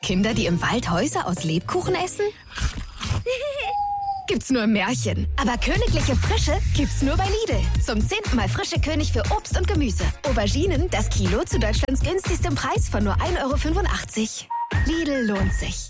Kinder, die im Wald Häuser aus Lebkuchen essen? Gibt's nur im Märchen. Aber königliche Frische gibt's nur bei Lidl. Zum 10. Mal frische König für Obst und Gemüse. Auberginen, das Kilo zu Deutschlands günstigstem Preis von nur 1,85 €. Lidl lohnt sich.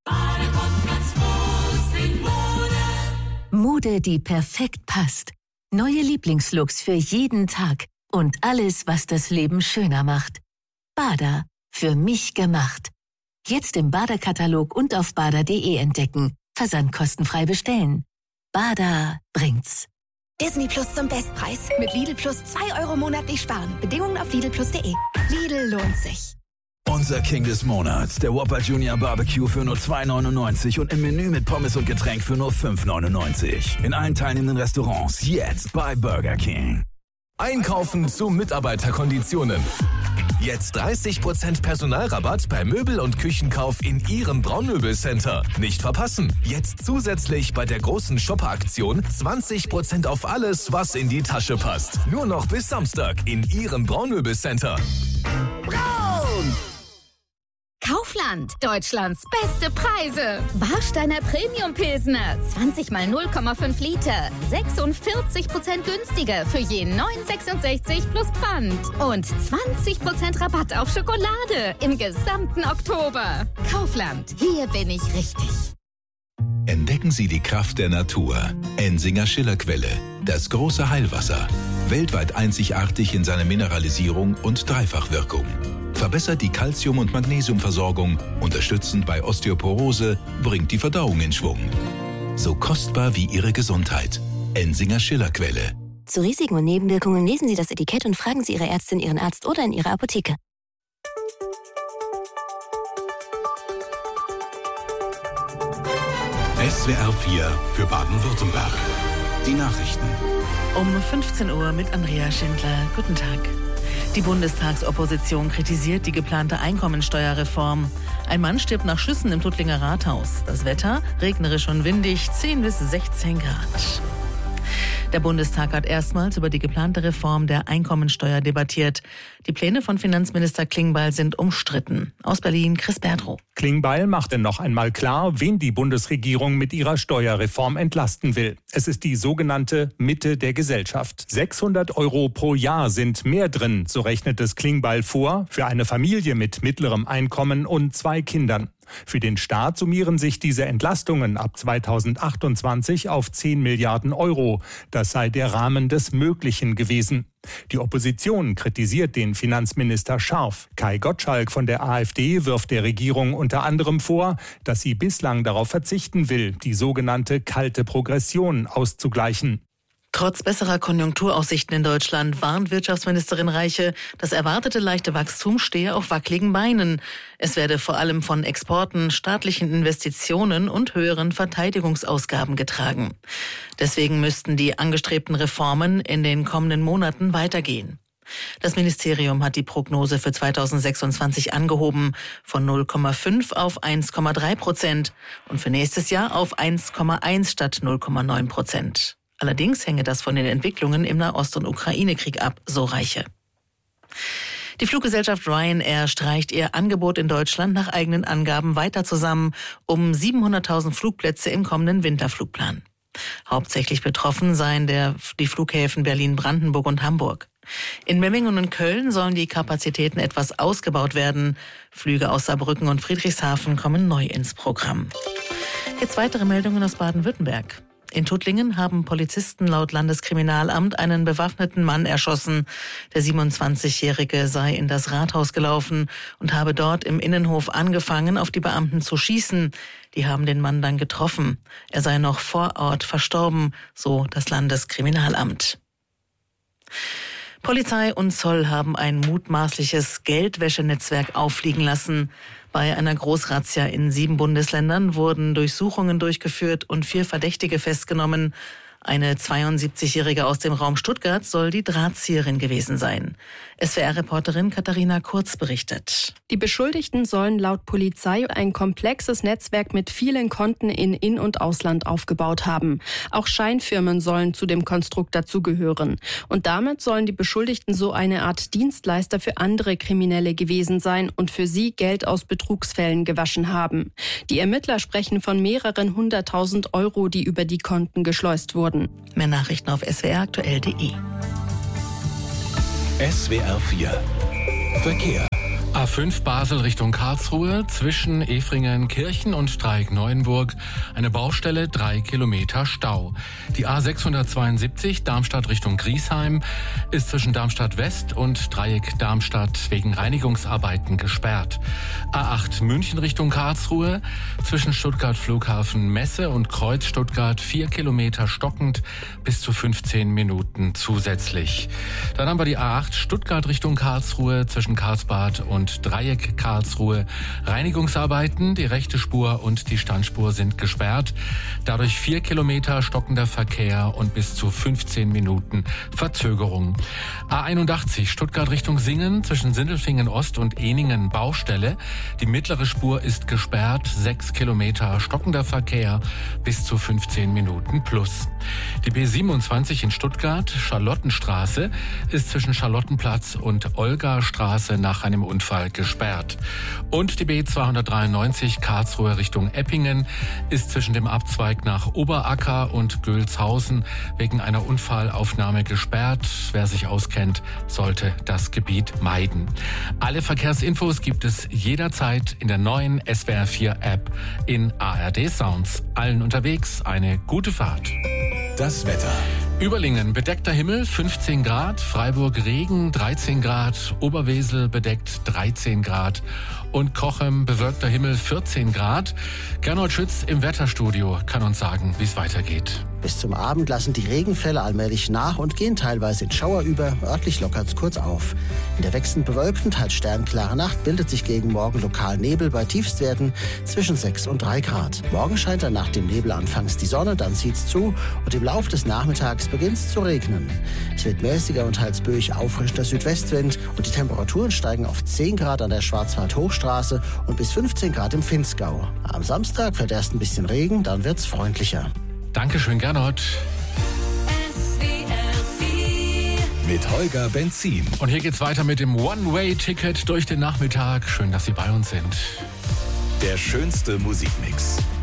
Mode, die perfekt passt. Neue Lieblingslooks für jeden Tag. Und alles, was das Leben schöner macht. Bader. Für mich gemacht. Jetzt im Bader-Katalog und auf bader.de entdecken. Versandkostenfrei bestellen. Bader bringt's. Disney Plus zum Bestpreis. Mit Lidl Plus 2 € monatlich sparen. Bedingungen auf lidlplus.de. Lidl lohnt sich. Unser King des Monats, der Whopper Junior Barbecue für nur 2,99 und im Menü mit Pommes und Getränk für nur 5,99. In allen teilnehmenden Restaurants jetzt bei Burger King. Einkaufen zu Mitarbeiterkonditionen. Jetzt 30% Personalrabatt bei Möbel- und Küchenkauf in Ihrem Braunmöbelcenter. Nicht verpassen. Jetzt zusätzlich bei der großen Shopper-Aktion 20% auf alles, was in die Tasche passt. Nur noch bis Samstag in Ihrem Braunmöbelcenter. Braun! Kaufland, Deutschlands beste Preise. Warsteiner Premium Pilsner, 20 mal 0,5 Liter, 46% günstiger für je 9,66 plus Pfand. Und 20% Rabatt auf Schokolade im gesamten Oktober. Kaufland, hier bin ich richtig. Entdecken Sie die Kraft der Natur. Ensinger Schillerquelle, das große Heilwasser. Weltweit einzigartig in seiner Mineralisierung und Dreifachwirkung. Verbessert die Calcium- und Magnesiumversorgung, unterstützend bei Osteoporose, bringt die Verdauung in Schwung. So kostbar wie Ihre Gesundheit. Ensinger Schillerquelle. Zu Risiken und Nebenwirkungen lesen Sie das Etikett und fragen Sie Ihre Ärztin, Ihren Arzt oder in Ihrer Apotheke. SWR 4 für Baden-Württemberg. Die Nachrichten. Um 15 Uhr mit Andrea Schindler. Guten Tag. Die Bundestagsopposition kritisiert die geplante Einkommensteuerreform. Ein Mann stirbt nach Schüssen im Tuttlinger Rathaus. Das Wetter regnerisch und windig, 10 bis 16 Grad. Der Bundestag hat erstmals über die geplante Reform der Einkommensteuer debattiert. Die Pläne von Finanzminister Klingbeil sind umstritten. Aus Berlin Chris Berdrow. Klingbeil machte noch einmal klar, wen die Bundesregierung mit ihrer Steuerreform entlasten will. Es ist die sogenannte Mitte der Gesellschaft. 600 € pro Jahr sind mehr drin, so rechnet es Klingbeil vor, für eine Familie mit mittlerem Einkommen und 2 Kindern. Für den Staat summieren sich diese Entlastungen ab 2028 auf 10 Milliarden €. Das sei der Rahmen des Möglichen gewesen. Die Opposition kritisiert den Finanzminister scharf. Kai Gottschalk von der AfD wirft der Regierung unter anderem vor, dass sie bislang darauf verzichten will, die sogenannte kalte Progression auszugleichen. Trotz besserer Konjunkturaussichten in Deutschland warnt Wirtschaftsministerin Reiche, das erwartete leichte Wachstum stehe auf wackeligen Beinen. Es werde vor allem von Exporten, staatlichen Investitionen und höheren Verteidigungsausgaben getragen. Deswegen müssten die angestrebten Reformen in den kommenden Monaten weitergehen. Das Ministerium hat die Prognose für 2026 angehoben von 0,5 auf 1,3% und für nächstes Jahr auf 1,1 statt 0,9%. Allerdings hänge das von den Entwicklungen im Nahost- und Ukraine-Krieg ab, so Reiche. Die Fluggesellschaft Ryanair streicht ihr Angebot in Deutschland nach eigenen Angaben weiter zusammen, um 700.000 Flugplätze im kommenden Winterflugplan. Hauptsächlich betroffen seien die Flughäfen Berlin, Brandenburg und Hamburg. In Memmingen und Köln sollen die Kapazitäten etwas ausgebaut werden. Flüge aus Saarbrücken und Friedrichshafen kommen neu ins Programm. Jetzt weitere Meldungen aus Baden-Württemberg. In Tuttlingen haben Polizisten laut Landeskriminalamt einen bewaffneten Mann erschossen. Der 27-Jährige sei in das Rathaus gelaufen und habe dort im Innenhof angefangen, auf die Beamten zu schießen. Die haben den Mann dann getroffen. Er sei noch vor Ort verstorben, so das Landeskriminalamt. Polizei und Zoll haben ein mutmaßliches Geldwäschenetzwerk auffliegen lassen. Bei einer Großrazzia in 7 Bundesländern wurden Durchsuchungen durchgeführt und 4 Verdächtige festgenommen. Eine 72-Jährige aus dem Raum Stuttgart soll die Drahtzieherin gewesen sein. SWR-Reporterin Katharina Kurz berichtet. Die Beschuldigten sollen laut Polizei ein komplexes Netzwerk mit vielen Konten in In- und Ausland aufgebaut haben. Auch Scheinfirmen sollen zu dem Konstrukt dazugehören. Und damit sollen die Beschuldigten so eine Art Dienstleister für andere Kriminelle gewesen sein und für sie Geld aus Betrugsfällen gewaschen haben. Die Ermittler sprechen von mehreren 100.000 Euro, die über die Konten geschleust wurden. Mehr Nachrichten auf swraktuell.de. SWR 4 Verkehr. A5 Basel Richtung Karlsruhe, zwischen Efringen-Kirchen und Dreieck-Neuenburg eine Baustelle, 3 Kilometer Stau. Die A672 Darmstadt Richtung Griesheim ist zwischen Darmstadt West und Dreieck Darmstadt wegen Reinigungsarbeiten gesperrt. A8 München Richtung Karlsruhe, zwischen Stuttgart Flughafen Messe und Kreuz Stuttgart 4 Kilometer stockend, bis zu 15 Minuten zusätzlich. Dann haben wir die A8 Stuttgart Richtung Karlsruhe, zwischen Karlsbad und Dreieck Karlsruhe. Reinigungsarbeiten, die rechte Spur und die Standspur sind gesperrt. Dadurch 4 Kilometer stockender Verkehr und bis zu 15 Minuten Verzögerung. A81 Stuttgart Richtung Singen, zwischen Sindelfingen Ost und Ehningen Baustelle. Die mittlere Spur ist gesperrt, 6 Kilometer stockender Verkehr, bis zu 15 Minuten plus. Die B27 in Stuttgart, Charlottenstraße, ist zwischen Charlottenplatz und Olgastraße nach einem Unfall gesperrt. Und die B293 Karlsruhe Richtung Eppingen ist zwischen dem Abzweig nach Oberacker und Gölzhausen wegen einer Unfallaufnahme gesperrt. Wer sich auskennt, sollte das Gebiet meiden. Alle Verkehrsinfos gibt es jederzeit in der neuen SWR 4 App in ARD Sounds. Allen unterwegs eine gute Fahrt. Das Wetter. Überlingen bedeckter Himmel 15 Grad, Freiburg Regen 13 Grad, Oberwesel bedeckt 13 Grad und Cochem bewölkter Himmel 14 Grad. Gernot Schütz im Wetterstudio kann uns sagen, wie es weitergeht. Bis zum Abend lassen die Regenfälle allmählich nach und gehen teilweise in Schauer über. Örtlich lockert's kurz auf. In der wechselnd bewölkten, teils sternklaren Nacht bildet sich gegen Morgen lokal Nebel bei Tiefstwerten zwischen 6 und 3 Grad. Morgen scheint dann nach dem Nebel anfangs die Sonne, dann zieht's zu und im Laufe des Nachmittags beginnt's zu regnen. Es wird mäßiger und teils böig auffrischender Südwestwind und die Temperaturen steigen auf 10 Grad an der Schwarzwald-Hochstraße und bis 15 Grad im Vinzgau. Am Samstag fällt erst ein bisschen Regen, dann wird's freundlicher. Dankeschön, Gernot. Mit Holger Benzin. Und hier geht's weiter mit dem One-Way-Ticket durch den Nachmittag. Schön, dass Sie bei uns sind. Der schönste Musikmix.